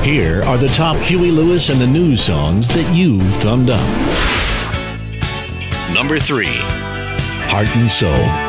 Here are the top Huey Lewis and the News songs that you've thumbed up. Number 3, Heart and Soul.